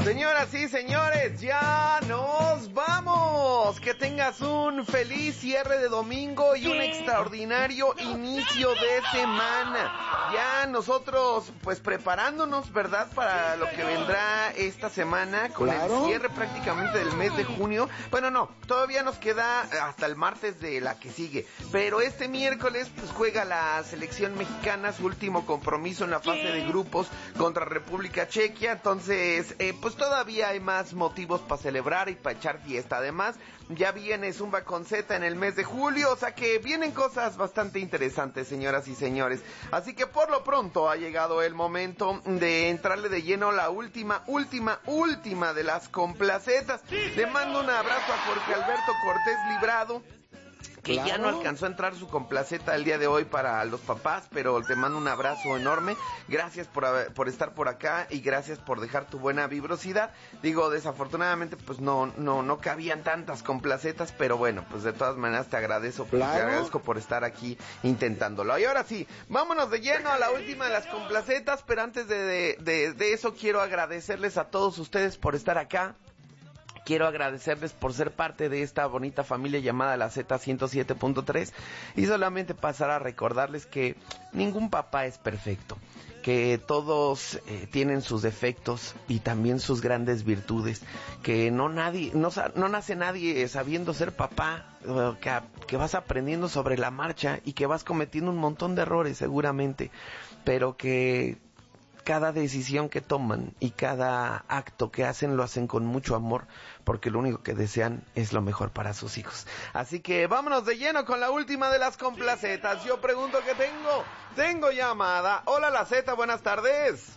Señoras y señores, ya nos vamos. Que tengas un feliz cierre de domingo y un extraordinario inicio de semana. Ya nosotros, pues preparándonos, ¿verdad? Para lo que vendrá esta semana con el cierre prácticamente del mes de junio. Bueno, no, todavía nos queda hasta el martes de la que sigue. Pero este miércoles, pues juega la selección mexicana su último compromiso en la fase de grupos contra República Checa. Entonces, pues todavía hay más motivos para celebrar y para echar fiesta. Además, ya viene Zumba con Z en el mes de julio, o sea que vienen cosas bastante interesantes, señoras y señores. Así que por lo pronto ha llegado el momento de entrarle de lleno a la última de las complacetas. Le mando un abrazo a Jorge Alberto Cortés Librado, que ya no alcanzó a entrar su complaceta el día de hoy para los papás, pero te mando un abrazo enorme. Gracias por estar por acá y gracias por dejar tu buena vibrosidad. Digo, desafortunadamente pues no cabían tantas complacetas, pero bueno, pues de todas maneras te agradezco por estar aquí intentándolo. Y ahora sí, vámonos de lleno a la última de las complacetas, pero antes de eso quiero agradecerles a todos ustedes por estar acá. Quiero agradecerles por ser parte de esta bonita familia llamada la Z107.3 y solamente pasar a recordarles que ningún papá es perfecto, que todos tienen sus defectos y también sus grandes virtudes, que no nace nadie sabiendo ser papá, que vas aprendiendo sobre la marcha y que vas cometiendo un montón de errores seguramente, pero que cada decisión que toman y cada acto que hacen lo hacen con mucho amor, porque lo único que desean es lo mejor para sus hijos. Así que vámonos de lleno con la última de las complacetas. Yo pregunto que tengo llamada. Hola, la Z, buenas tardes.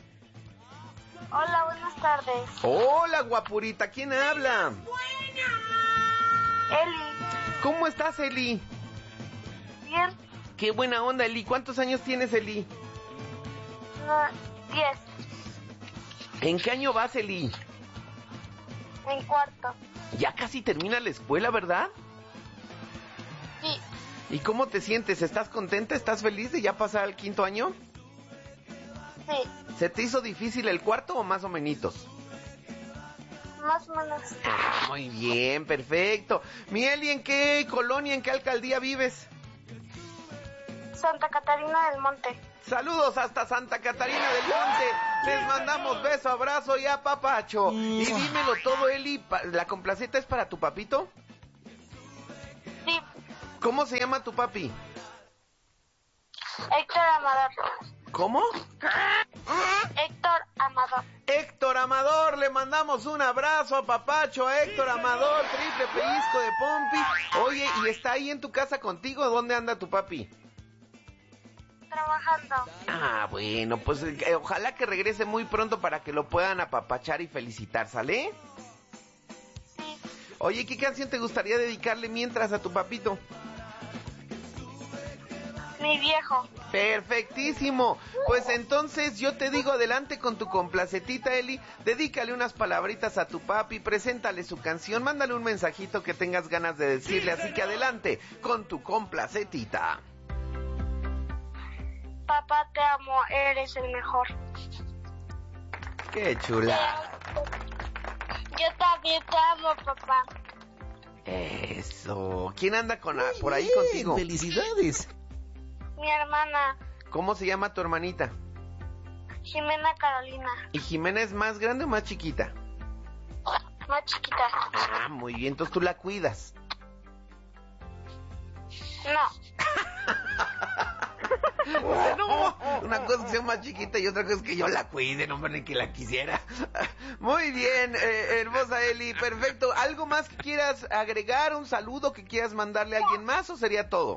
Hola, buenas tardes. Hola, guapurita, ¿quién habla? Eli. ¿Cómo estás, Eli? Bien. Qué buena onda, Eli. ¿Cuántos años tienes, Eli? 10. ¿En qué año vas, Eli? En cuarto. Ya casi termina la escuela, ¿verdad? Sí. ¿Y cómo te sientes? ¿Estás contenta? ¿Estás feliz de ya pasar al quinto año? Sí. ¿Se te hizo difícil el cuarto o más o menitos? Más o menos. Ah, muy bien, perfecto. Mi Eli, ¿en qué colonia, en qué alcaldía vives? Santa Catarina del Monte. Saludos hasta Santa Catarina del Monte. Les mandamos beso, abrazo y apapacho. Y dímelo todo, Eli, ¿la complaceta es para tu papito? Sí. ¿Cómo se llama tu papi? Héctor Amador. ¿Cómo? Héctor Amador. Héctor Amador, le mandamos un abrazo a papacho, a Héctor Amador, triple pellizco de pompi. Oye, ¿y está ahí en tu casa contigo? ¿Dónde anda tu papi? Trabajando. Ah, bueno, pues ojalá que regrese muy pronto para que lo puedan apapachar y felicitar, ¿sale? Sí. Oye, ¿qué canción te gustaría dedicarle mientras a tu papito? Mi viejo. Perfectísimo. Pues entonces yo te digo, adelante con tu complacetita, Eli. Dedícale unas palabritas a tu papi, preséntale su canción, mándale un mensajito que tengas ganas de decirle. Así que adelante con tu complacetita. Papá, te amo, eres el mejor. Qué chula. Yo también te amo, papá. Eso. ¿Quién anda por ahí contigo? ¡Felicidades! Mi hermana. ¿Cómo se llama tu hermanita? Jimena Carolina. ¿Y Jimena es más grande o más chiquita? Más chiquita. Ah, muy bien, entonces tú la cuidas. No. No, una cosa es que sea más chiquita y otra cosa es que yo la cuide, no ni que la quisiera. Muy bien, hermosa Eli, perfecto. ¿Algo más que quieras agregar? ¿Un saludo que quieras mandarle a alguien más o sería todo?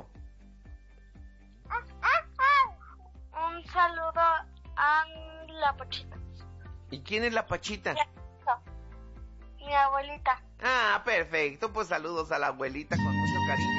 Un saludo a la Pachita. ¿Y quién es la Pachita? Mi abuelita. Ah, perfecto, pues saludos a la abuelita con mucho cariño.